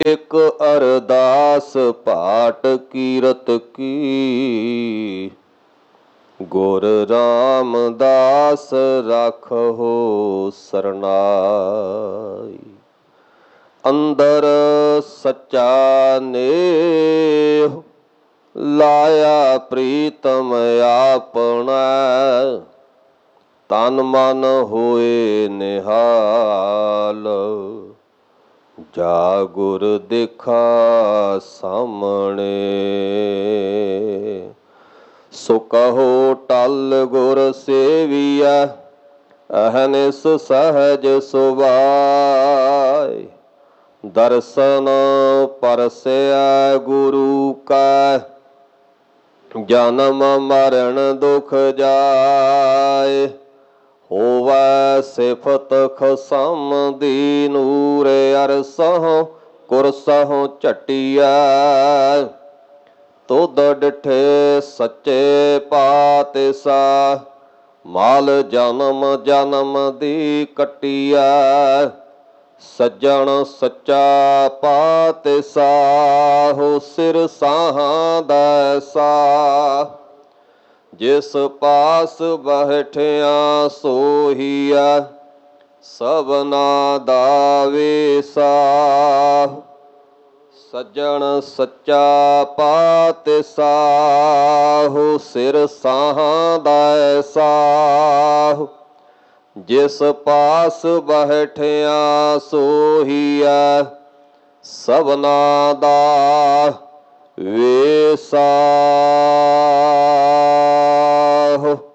ਇਕ ਅਰਦਾਸ ਪਾਟ ਕੀਰਤ ਕੀ, ਗੁਰ ਰਾਮਦਾਸ ਰਾਖਹੁ ਸਰਨਾਈ। ਅੰਦਰ ਸੱਚਾ ਨੇਹ, ਲਾਇਆ ਪ੍ਰੀਤਮ ਆਪਣਾ। ਤਨ ਮਨ ਹੋਏ ਨਿਹਾਲ, ਜਾ ਗੁਰ ਦੇਖਾ ਸਾਹਮਣੇ। ਸੋ ਕਹੋ ਟਲ ਗੁਰ ਸੇਵੀਐ, ਅਹਨਿਸ ਸਹਜ ਸੁਭਾਏ। ਦਰਸ਼ਨ ਪਰਸੈ ਗੁਰੂ ਕਾ, ਜਨਮ ਮਰਨ ਦੁਖ ਜਾਏ। ਹੋਵੈ ਸਿਫਤ ਖਸਮ ਦੀ, ਨੂਰ ਅਰਸਹੁ ਕੁਰਸਹੁ ਝਟੀਐ। ਤੁਧ ਡਿਠੇ ਸੱਚੇ ਪਾਤਿਸ਼ਾਹ, ਮਾਲ ਜਨਮ ਜਨਮ ਦੀ ਕੱਟੀਐ। ਸੱਜਣ ਸੱਚਾ ਪਾਤਿਸ਼ਾਹ, ਸਿਰ ਸਾਹਾਂ ਦਾ ਸਾਹ। ਜਿਸ ਪਾਸ ਬੈਠਿਆ ਸੋਹੀਐ, ਸਭਨਾ ਦਾ ਵਿਸਾਹ। ਸੱਜਣ ਸੱਚਾ ਪਾਤਿਸ਼ਾਹ, ਸਿਰ ਸਾਹਾਂ ਦਾ ਸਾਹ। ਜਿਸ ਪਾਸ ਬੈਠਿਆ ਸੋਹੀਐ, ਸਭਨਾ ਦਾ ਵਿਸਾਹ।